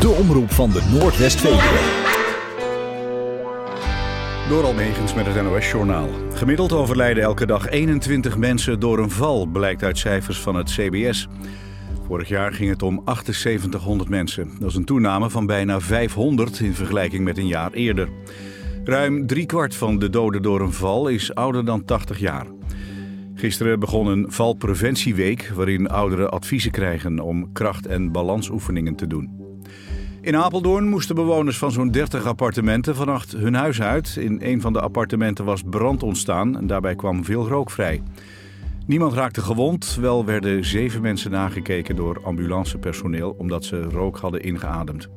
De omroep van de Noordwest-Veluwe. Door Almegens met het NOS-journaal. Gemiddeld overlijden elke dag 21 mensen door een val, blijkt uit cijfers van het CBS. Vorig jaar ging het om 7800 mensen. Dat is een toename van bijna 500 in vergelijking met een jaar eerder. Ruim 3/4 van de doden door een val is ouder dan 80 jaar. Gisteren begon een valpreventieweek waarin ouderen adviezen krijgen om kracht- en balansoefeningen te doen. In Apeldoorn moesten bewoners van zo'n 30 appartementen vannacht hun huis uit. In een van de appartementen was brand ontstaan en daarbij kwam veel rook vrij. Niemand raakte gewond, wel werden 7 mensen nagekeken door ambulancepersoneel omdat ze rook hadden ingeademd.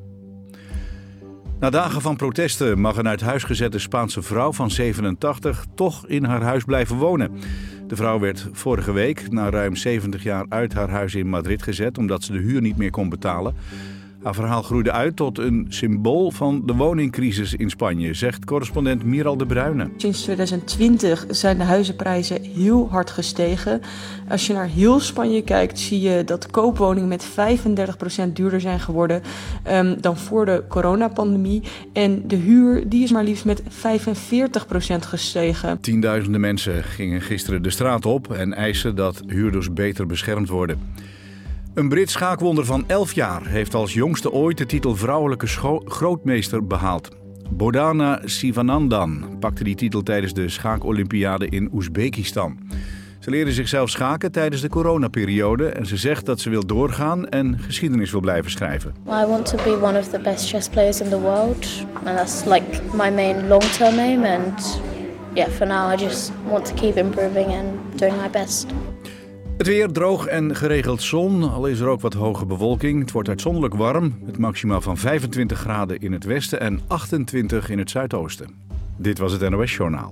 Na dagen van protesten mag een uit huis gezette Spaanse vrouw van 87 toch in haar huis blijven wonen. De vrouw werd vorige week na ruim 70 jaar uit haar huis in Madrid gezet omdat ze de huur niet meer kon betalen. Haar verhaal groeide uit tot een symbool van de woningcrisis in Spanje, zegt correspondent Miral de Bruyne. Sinds 2020 zijn de huizenprijzen heel hard gestegen. Als je naar heel Spanje kijkt, zie je dat koopwoningen met 35% duurder zijn geworden dan voor de coronapandemie. En de huur die is maar liefst met 45% gestegen. Tienduizenden mensen gingen gisteren de straat op en eisen dat huurders beter beschermd worden. Een Brits schaakwonder van 11 jaar heeft als jongste ooit de titel vrouwelijke grootmeester behaald. Bordana Sivanandan pakte die titel tijdens de schaakolympiade in Oezbekistan. Ze leerde zichzelf schaken tijdens de coronaperiode en ze zegt dat ze wil doorgaan en geschiedenis wil blijven schrijven. I want to be one of the best chess players in the world and that's like my main long-term aim and for now I just want to keep improving and doing my best. Het weer droog en geregeld zon, al is er ook wat hoge bewolking. Het wordt uitzonderlijk warm, met maxima van 25 graden in het westen en 28 in het zuidoosten. Dit was het NOS Journaal.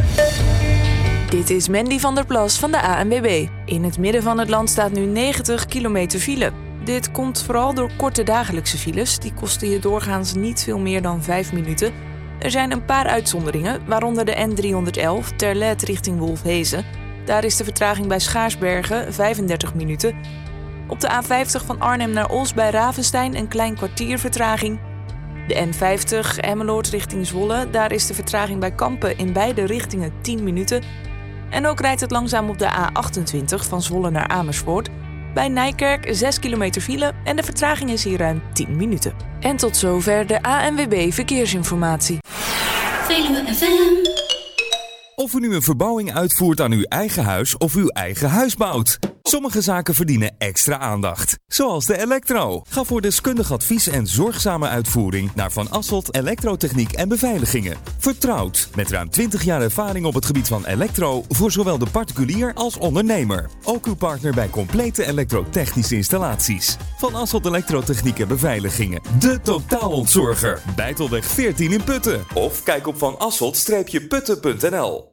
Dit is Mandy van der Plas van de ANWB. In het midden van het land staat nu 90 kilometer file. Dit komt vooral door korte dagelijkse files. Die kosten je doorgaans niet veel meer dan 5 minuten. Er zijn een paar uitzonderingen, waaronder de N311 Terlet richting Wolfhezen. Daar is de vertraging bij Schaarsbergen 35 minuten. Op de A50 van Arnhem naar Os bij Ravenstein een klein kwartier vertraging. De N50 Emmeloord richting Zwolle, daar is de vertraging bij Kampen in beide richtingen 10 minuten. En ook rijdt het langzaam op de A28 van Zwolle naar Amersfoort. Bij Nijkerk 6 kilometer file en de vertraging is hier ruim 10 minuten. En tot zover de ANWB Verkeersinformatie. Veluwe FM. Of u nu een verbouwing uitvoert aan uw eigen huis of uw eigen huis bouwt. Sommige zaken verdienen extra aandacht. Zoals de elektro. Ga voor deskundig advies en zorgzame uitvoering naar Van Asselt Elektrotechniek en Beveiligingen. Vertrouwd. Met ruim 20 jaar ervaring op het gebied van elektro voor zowel de particulier als ondernemer. Ook uw partner bij complete elektrotechnische installaties. Van Asselt Elektrotechniek en Beveiligingen. De totaalontzorger. Bijtelweg 14 in Putten. Of kijk op vanasselt-putten.nl.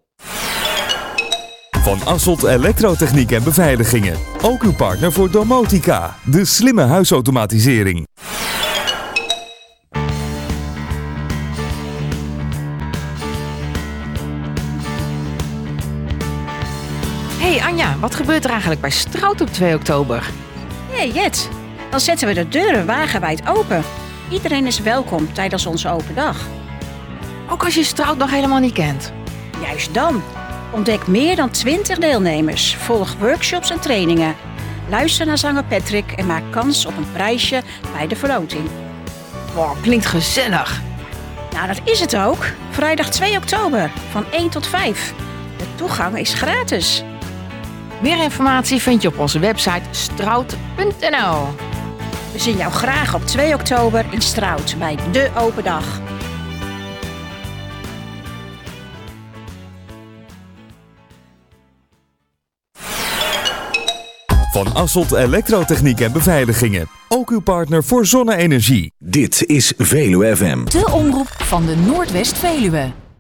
Van Asselt Elektrotechniek en Beveiligingen. Ook uw partner voor domotica, de slimme huisautomatisering. Hey Anja, wat gebeurt er eigenlijk bij Strout op 2 oktober? Hey Jet, dan zetten we de deuren wagenwijd open. Iedereen is welkom tijdens onze open dag. Ook als je Strout nog helemaal niet kent? Juist dan. Ontdek meer dan 20 deelnemers. Volg workshops en trainingen. Luister naar zanger Patrick en maak kans op een prijsje bij de verloting. Wow, klinkt gezellig. Nou, dat is het ook. Vrijdag 2 oktober van 1 tot 5. De toegang is gratis. Meer informatie vind je op onze website strout.nl. We zien jou graag op 2 oktober in Strout bij de open dag. Van Asselt Elektrotechniek en Beveiligingen. Ook uw partner voor zonne-energie. Dit is Veluwe FM. De omroep van de Noordwest-Veluwe.